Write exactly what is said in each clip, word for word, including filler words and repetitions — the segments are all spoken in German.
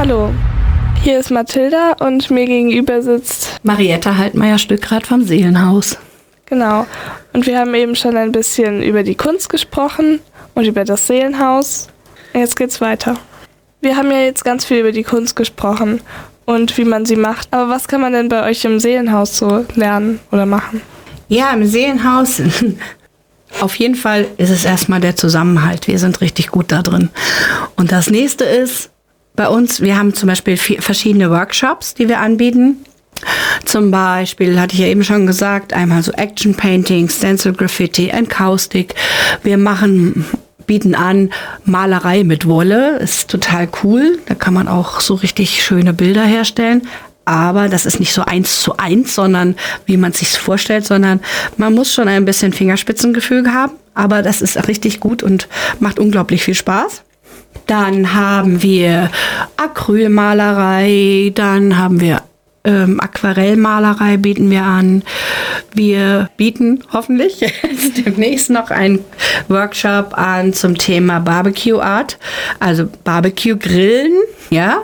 Hallo, hier ist Mathilda und mir gegenüber sitzt Marietta Haltmeier-Stückrath vom Seelenhaus. Genau, und wir haben eben schon ein bisschen über die Kunst gesprochen und über das Seelenhaus. Jetzt geht's weiter. Wir haben ja jetzt ganz viel über die Kunst gesprochen und wie man sie macht. Aber was kann man denn bei euch im Seelenhaus so lernen oder machen? Ja, im Seelenhaus, auf jeden Fall ist es erstmal der Zusammenhalt. Wir sind richtig gut da drin. Und das nächste ist bei uns, wir haben zum Beispiel vier verschiedene Workshops, die wir anbieten. Zum Beispiel, hatte ich ja eben schon gesagt, einmal so Action Painting, Stencil Graffiti, Encaustic. Wir machen, bieten an Malerei mit Wolle. Ist total cool. Da kann man auch so richtig schöne Bilder herstellen. Aber das ist nicht so eins zu eins, sondern wie man es sich vorstellt, sondern man muss schon ein bisschen Fingerspitzengefühl haben. Aber das ist richtig gut und macht unglaublich viel Spaß. Dann haben wir Acrylmalerei, dann haben wir ähm, Aquarellmalerei bieten wir an. Wir bieten hoffentlich demnächst noch einen Workshop an zum Thema Barbecue Art, also Barbecue Grillen, ja.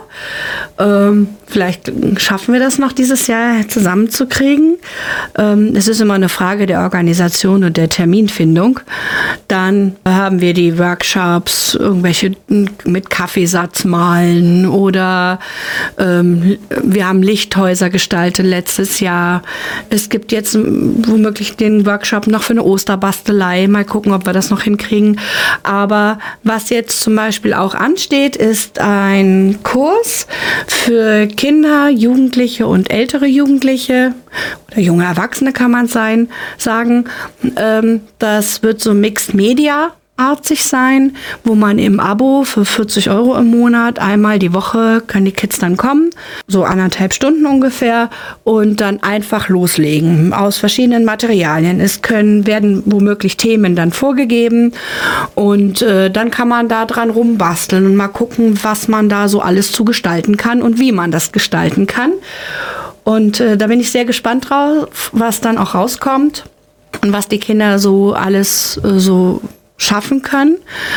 Ähm, vielleicht schaffen wir das noch dieses Jahr zusammenzukriegen. Ähm, es ist immer eine Frage der Organisation und der Terminfindung. Dann haben wir die Workshops, irgendwelche mit Kaffeesatz malen oder ähm, wir haben Lichthäuser gestaltet letztes Jahr. Es gibt jetzt womöglich den Workshop noch für eine Osterbastelei. Mal gucken, ob wir das noch hinkriegen. Aber was jetzt zum Beispiel auch ansteht, ist ein Kurs für Kinder, Jugendliche und ältere Jugendliche oder junge Erwachsene kann man sein, sagen. Ähm, das wird so Mixed Media artig sein, wo man im Abo für vierzig Euro im Monat einmal die Woche können die Kids dann kommen, so anderthalb Stunden ungefähr und dann einfach loslegen aus verschiedenen Materialien. Es können, werden womöglich Themen dann vorgegeben und äh, dann kann man da dran rumbasteln und mal gucken, was man da so alles zu gestalten kann und wie man das gestalten kann. Und äh, da bin ich sehr gespannt drauf, was dann auch rauskommt und was die Kinder so alles äh, so schaffen können.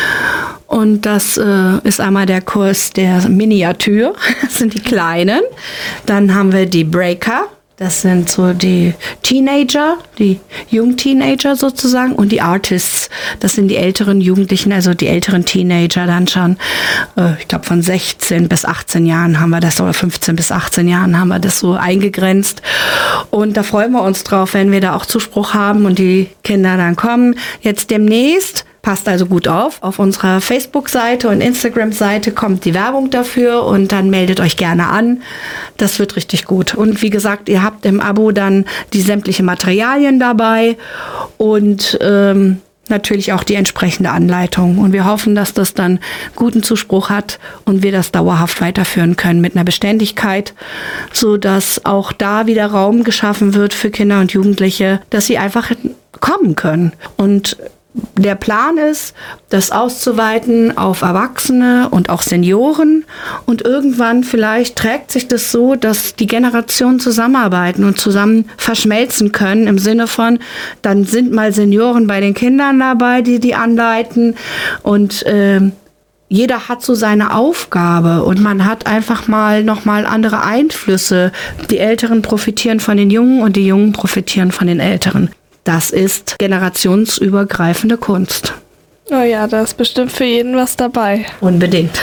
Und das äh, ist einmal der Kurs der Miniatur, das sind die Kleinen. Dann haben wir die Breaker, das sind so die Teenager, die Jungteenager sozusagen. Und die Artists, das sind die älteren Jugendlichen, also die älteren Teenager dann schon. Äh, ich glaube von sechzehn bis achtzehn Jahren haben wir das, oder fünfzehn bis achtzehn Jahren haben wir das so eingegrenzt. Und da freuen wir uns drauf, wenn wir da auch Zuspruch haben und die Kinder dann kommen. Jetzt demnächst, passt also gut auf, auf unserer Facebook-Seite und Instagram-Seite kommt die Werbung dafür und dann meldet euch gerne an. Das wird richtig gut. Und wie gesagt, ihr habt im Abo dann die sämtlichen Materialien dabei und ähm, natürlich auch die entsprechende Anleitung. Und wir hoffen, dass das dann guten Zuspruch hat und wir das dauerhaft weiterführen können mit einer Beständigkeit, so dass auch da wieder Raum geschaffen wird für Kinder und Jugendliche, dass sie einfach kommen können. Und der Plan ist, das auszuweiten auf Erwachsene und auch Senioren und irgendwann vielleicht trägt sich das so, dass die Generationen zusammenarbeiten und zusammen verschmelzen können im Sinne von, dann sind mal Senioren bei den Kindern dabei, die die anleiten und äh, jeder hat so seine Aufgabe und man hat einfach mal nochmal andere Einflüsse. Die Älteren profitieren von den Jungen und die Jungen profitieren von den Älteren. Das ist generationsübergreifende Kunst. Oh ja, da ist bestimmt für jeden was dabei. Unbedingt.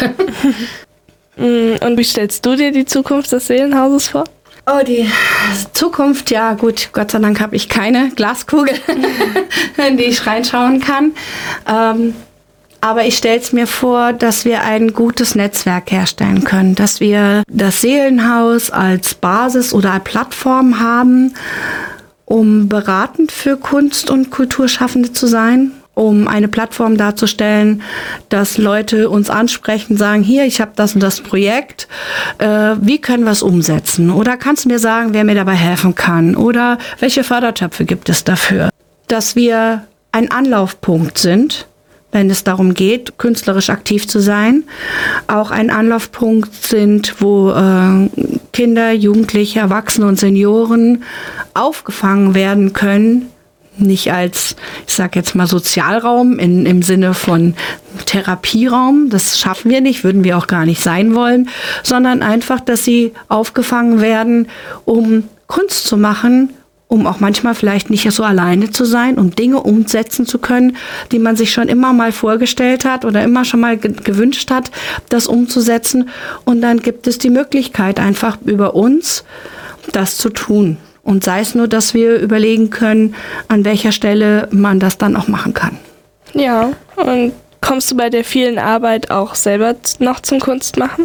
Und wie stellst du dir die Zukunft des Seelenhauses vor? Oh, die Zukunft, ja gut, Gott sei Dank habe ich keine Glaskugel, in die ich reinschauen kann. Ähm, aber ich stelle es mir vor, dass wir ein gutes Netzwerk herstellen können, dass wir das Seelenhaus als Basis oder Plattform haben, um beratend für Kunst- und Kulturschaffende zu sein, um eine Plattform darzustellen, dass Leute uns ansprechen, sagen, hier, ich habe das und das Projekt, äh, wie können wir es umsetzen? Oder kannst du mir sagen, wer mir dabei helfen kann? Oder welche Fördertöpfe gibt es dafür? Dass wir ein Anlaufpunkt sind, wenn es darum geht, künstlerisch aktiv zu sein, auch ein Anlaufpunkt sind, wo äh, Kinder, Jugendliche, Erwachsene und Senioren aufgefangen werden können, nicht als, ich sag jetzt mal, Sozialraum in, im Sinne von Therapieraum. Das schaffen wir nicht, würden wir auch gar nicht sein wollen, sondern einfach, dass sie aufgefangen werden, um Kunst zu machen, um auch manchmal vielleicht nicht so alleine zu sein, um Dinge umsetzen zu können, die man sich schon immer mal vorgestellt hat oder immer schon mal ge- gewünscht hat, das umzusetzen. Und dann gibt es die Möglichkeit, einfach über uns das zu tun. Und sei es nur, dass wir überlegen können, an welcher Stelle man das dann auch machen kann. Ja, und kommst du bei der vielen Arbeit auch selber noch zum Kunstmachen?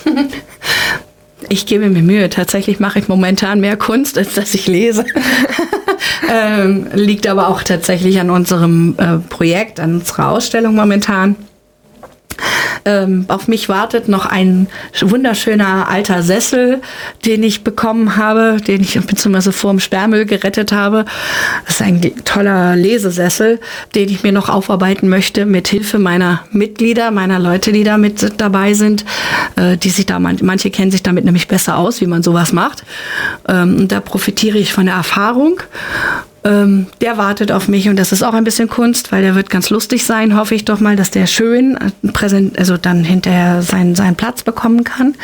Ich gebe mir Mühe. Tatsächlich mache ich momentan mehr Kunst, als dass ich lese. ähm, liegt aber auch tatsächlich an unserem äh, Projekt, an unserer Ausstellung momentan. Ähm, auf mich wartet noch ein wunderschöner alter Sessel, den ich bekommen habe, den ich beziehungsweise vor dem Sperrmüll gerettet habe. Das ist ein toller Lesesessel, den ich mir noch aufarbeiten möchte mit Hilfe meiner Mitglieder, meiner Leute, die da mit dabei sind. Äh, die sich da, manche kennen sich damit nämlich besser aus, wie man sowas macht. Ähm, und da profitiere ich von der Erfahrung. Ähm, der wartet auf mich und das ist auch ein bisschen Kunst, weil der wird ganz lustig sein, hoffe ich doch mal, dass der schön präsent, also dann hinterher seinen, seinen Platz bekommen kann.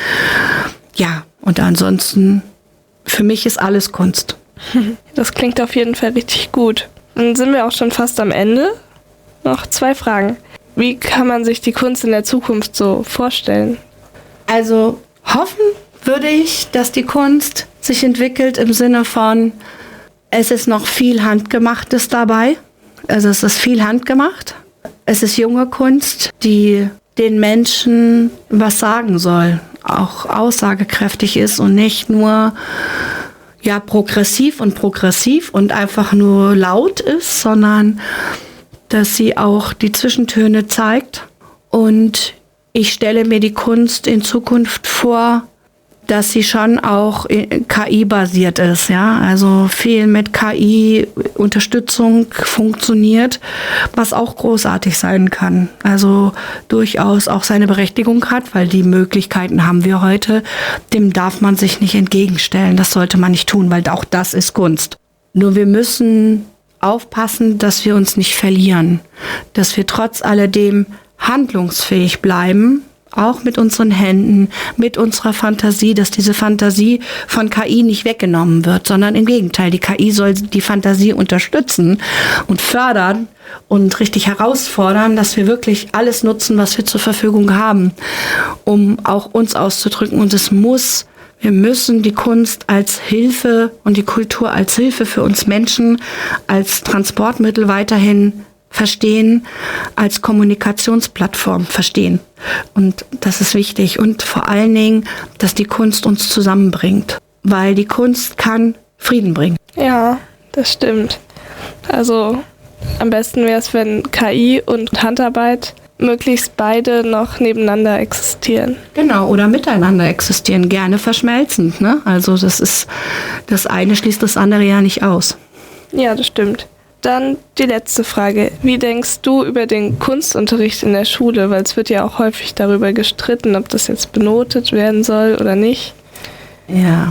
Ja, und ansonsten, für mich ist alles Kunst. Das klingt auf jeden Fall richtig gut. Dann sind wir auch schon fast am Ende. Noch zwei Fragen. Wie kann man sich die Kunst in der Zukunft so vorstellen? Also hoffen würde ich, dass die Kunst sich entwickelt im Sinne von, es ist noch viel Handgemachtes dabei. Also es ist viel handgemacht. Es ist junge Kunst, die den Menschen was sagen soll, auch aussagekräftig ist und nicht nur ja progressiv und progressiv und einfach nur laut ist, sondern dass sie auch die Zwischentöne zeigt. Und ich stelle mir die Kunst in Zukunft vor, dass sie schon auch K I-basiert ist, ja, also viel mit K I-Unterstützung funktioniert, was auch großartig sein kann. Also durchaus auch seine Berechtigung hat, weil die Möglichkeiten haben wir heute, dem darf man sich nicht entgegenstellen, das sollte man nicht tun, weil auch das ist Kunst. Nur wir müssen aufpassen, dass wir uns nicht verlieren, dass wir trotz alledem handlungsfähig bleiben, auch mit unseren Händen, mit unserer Fantasie, dass diese Fantasie von K I nicht weggenommen wird, sondern im Gegenteil, die K I soll die Fantasie unterstützen und fördern und richtig herausfordern, dass wir wirklich alles nutzen, was wir zur Verfügung haben, um auch uns auszudrücken. Und es muss, wir müssen die Kunst als Hilfe und die Kultur als Hilfe für uns Menschen, als Transportmittel weiterhin verstehen, als Kommunikationsplattform verstehen. Und das ist wichtig. Und vor allen Dingen, dass die Kunst uns zusammenbringt. Weil die Kunst kann Frieden bringen. Ja, das stimmt. Also am besten wäre es, wenn K I und Handarbeit möglichst beide noch nebeneinander existieren. Genau, oder miteinander existieren, gerne verschmelzend, ne? Also das ist, das eine schließt das andere ja nicht aus. Ja, das stimmt. Dann die letzte Frage. Wie denkst du über den Kunstunterricht in der Schule? Weil es wird ja auch häufig darüber gestritten, ob das jetzt benotet werden soll oder nicht. Ja,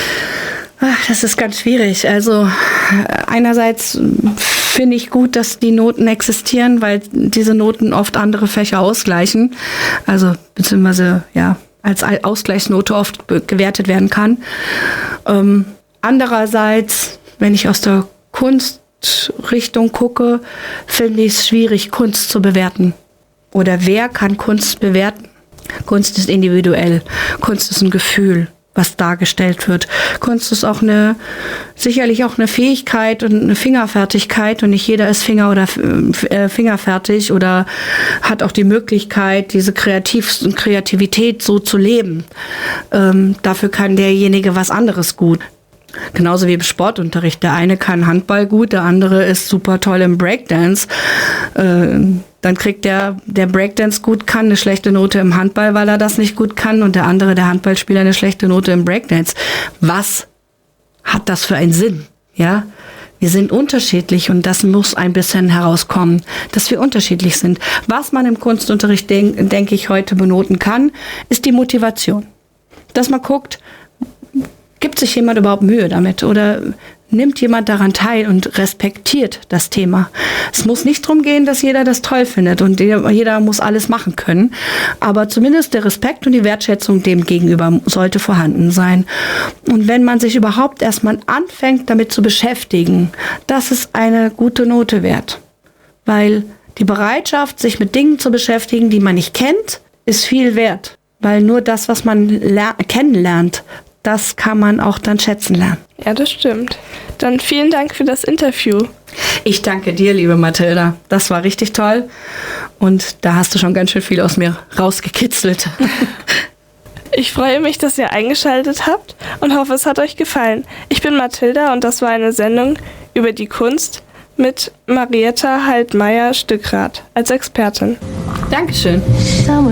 ach, das ist ganz schwierig. Also einerseits finde ich gut, dass die Noten existieren, weil diese Noten oft andere Fächer ausgleichen. Also beziehungsweise ja als Ausgleichsnote oft gewertet werden kann. Ähm, andererseits, wenn ich aus der Kunst Richtung gucke, finde ich es schwierig, Kunst zu bewerten. Oder wer kann Kunst bewerten? Kunst ist individuell. Kunst ist ein Gefühl, was dargestellt wird. Kunst ist auch eine, sicherlich auch eine Fähigkeit und eine Fingerfertigkeit und nicht jeder ist Finger oder äh, fingerfertig oder hat auch die Möglichkeit, diese Kreativ- Kreativität so zu leben. Ähm, dafür kann derjenige was anderes gut. Genauso wie im Sportunterricht. Der eine kann Handball gut, der andere ist super toll im Breakdance. Äh, dann kriegt der, der Breakdance gut kann, eine schlechte Note im Handball, weil er das nicht gut kann. Und der andere, der Handballspieler, eine schlechte Note im Breakdance. Was hat das für einen Sinn? Ja? Wir sind unterschiedlich und das muss ein bisschen herauskommen, dass wir unterschiedlich sind. Was man im Kunstunterricht, denke denk ich, heute benoten kann, ist die Motivation. Dass man guckt, gibt sich jemand überhaupt Mühe damit? Oder nimmt jemand daran teil und respektiert das Thema. Es muss nicht darum gehen, dass jeder das toll findet und jeder muss alles machen können, aber zumindest der Respekt und die Wertschätzung dem gegenüber sollte vorhanden sein. Und wenn man sich überhaupt erstmal anfängt, damit zu beschäftigen, das ist eine gute Note wert, weil die Bereitschaft, sich mit Dingen zu beschäftigen, die man nicht kennt, ist viel wert, weil nur das, was man ler- kennenlernt, das kann man auch dann schätzen lernen. Ja, das stimmt. Dann vielen Dank für das Interview. Ich danke dir, liebe Mathilda. Das war richtig toll. Und da hast du schon ganz schön viel aus mir rausgekitzelt. Ich freue mich, dass ihr eingeschaltet habt und hoffe, es hat euch gefallen. Ich bin Mathilda und das war eine Sendung über die Kunst mit Marietta Halt-Meyer-Stückrath als Expertin. Dankeschön.